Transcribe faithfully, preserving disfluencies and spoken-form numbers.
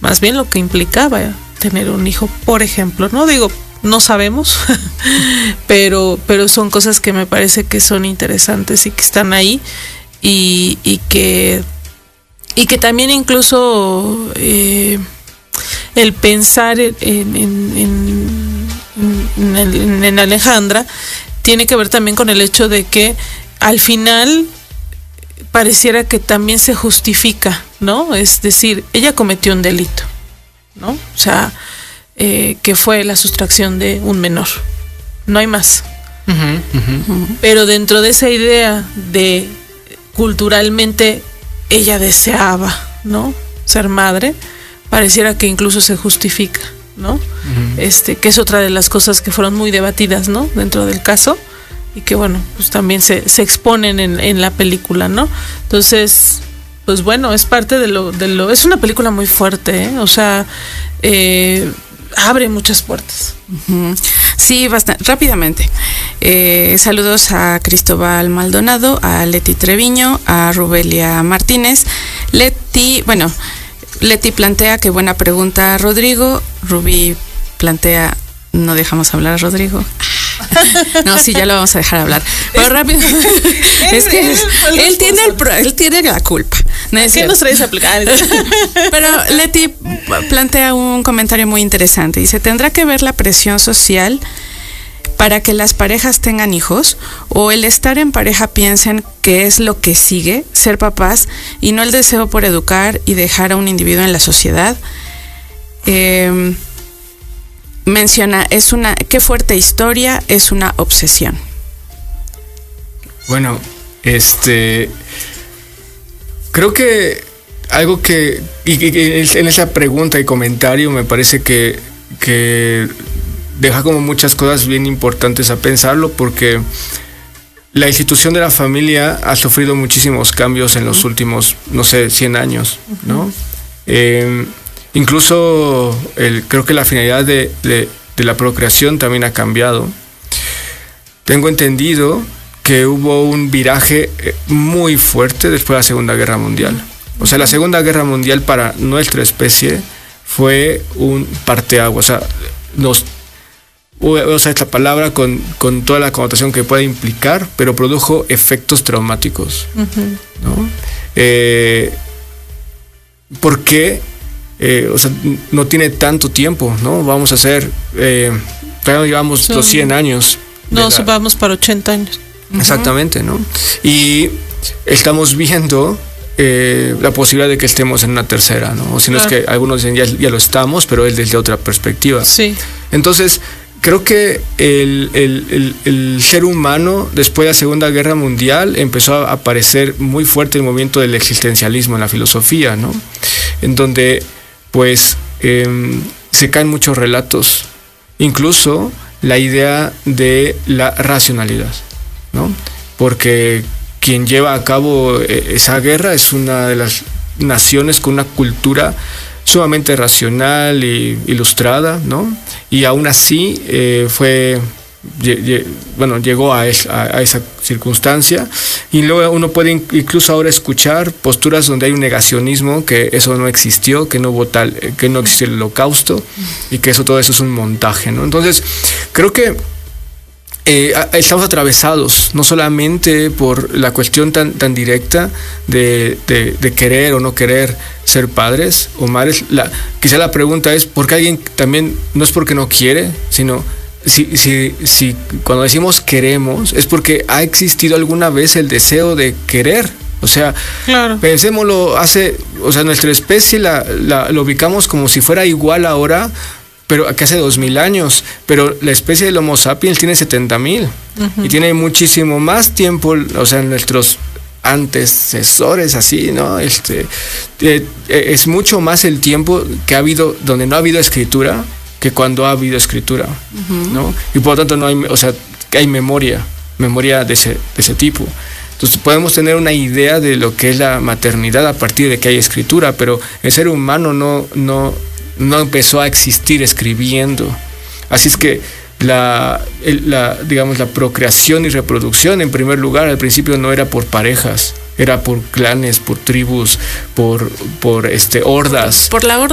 más bien lo que implicaba tener un hijo, por ejemplo, ¿no? Digo, no sabemos, pero, pero son cosas que me parece que son interesantes y que están ahí y, y que y que también incluso eh, el pensar en, en, en, en, en Alejandra tiene que ver también con el hecho de que al final pareciera que también se justifica, ¿no? Es decir, ella cometió un delito, ¿no? O sea, eh, que fue la sustracción de un menor. No hay más. Uh-huh, uh-huh. Pero dentro de esa idea de culturalmente ella deseaba, ¿no? Ser madre, pareciera que incluso se justifica, ¿no? Uh-huh. Este, que es otra de las cosas que fueron muy debatidas, ¿no? Dentro del caso. Y que bueno, pues también se, se exponen en, en la película, ¿no? Entonces, pues bueno, es parte de lo, de lo, es una película muy fuerte, ¿eh? O sea, eh, abre muchas puertas. Uh-huh. Sí, bastante, rápidamente. Eh, saludos a Cristóbal Maldonado, a Leti Treviño, a Rubelia Martínez. Leti, bueno, Leti plantea que buena pregunta, Rodrigo. Rubí plantea, no dejamos hablar a Rodrigo. No, sí, ya lo vamos a dejar hablar. Pero rápido. Es que él, él tiene el pro, él tiene la culpa. No es ¿Qué nos traes a aplicar? Pero Leti plantea un comentario muy interesante. Dice, ¿tendrá que ver la presión social para que las parejas tengan hijos? ¿O el estar en pareja piensen que es lo que sigue, ser papás, y no el deseo por educar y dejar a un individuo en la sociedad? Eh... Menciona, es una, qué fuerte historia, es una obsesión. Bueno, este, creo que algo que, y, y, en esa pregunta y comentario me parece que, que deja como muchas cosas bien importantes a pensarlo, porque la institución de la familia ha sufrido muchísimos cambios en los uh-huh. últimos, no sé, cien años, uh-huh. ¿no? Eh, Incluso el, creo que la finalidad de, de, de la procreación también ha cambiado. Tengo entendido que hubo un viraje muy fuerte después de la Segunda Guerra Mundial. O sea, la Segunda Guerra Mundial para nuestra especie fue un parteaguas. O sea, nos, o sea, esta palabra con, con toda la connotación que puede implicar, pero produjo efectos traumáticos. Uh-huh. ¿No? Eh, ¿Por qué? Eh, o sea, no tiene tanto tiempo, ¿no? Vamos a hacer, eh, todavía llevamos so, los cien años. No, la, vamos para ochenta años. Exactamente, ¿no? Y estamos viendo eh, la posibilidad de que estemos en una tercera, ¿no? O si no claro. es que algunos dicen ya, ya lo estamos, pero es desde otra perspectiva. Sí. Entonces, creo que el, el, el, el ser humano, después de la Segunda Guerra Mundial, empezó a aparecer muy fuerte el movimiento del existencialismo en la filosofía, ¿no? En donde pues eh, se caen muchos relatos, incluso la idea de la racionalidad, ¿no? Porque quien lleva a cabo esa guerra es una de las naciones con una cultura sumamente racional e ilustrada, ¿no? Y aún así eh, fue... bueno, llegó a esa, a esa circunstancia, y luego uno puede incluso ahora escuchar posturas donde hay un negacionismo, que eso no existió, que no hubo tal, que no existió el holocausto y que eso, todo eso es un montaje, ¿no? Entonces creo que eh, estamos atravesados no solamente por la cuestión tan, tan directa de, de, de querer o no querer ser padres o madres. La, quizá la pregunta es ¿por qué alguien también no es porque no quiere, sino Si, si, si cuando decimos queremos es porque ha existido alguna vez el deseo de querer? O sea, claro. pensémoslo, hace, o sea, nuestra especie la, la, la ubicamos como si fuera igual ahora, pero que hace dos mil años, pero la especie del Homo sapiens tiene setenta mil uh-huh. y tiene muchísimo más tiempo, o sea, nuestros antecesores así, ¿no? Este, eh, es mucho más el tiempo que ha habido donde no ha habido escritura que cuando ha habido escritura, uh-huh. ¿no? Y por lo tanto no hay, o sea, que hay memoria, memoria de ese, de ese tipo. Entonces podemos tener una idea de lo que es la maternidad a partir de que hay escritura, pero el ser humano no, no, no empezó a existir escribiendo. Así es que la, el, la, digamos, la procreación y reproducción, en primer lugar, al principio no era por parejas, era por clanes, por tribus, por, por este, hordas. Por la horda.